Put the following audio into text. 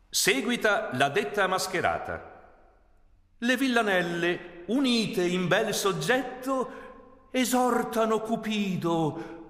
Seguita la detta mascherata. Le villanelle, unite in bel soggetto, esortano Cupido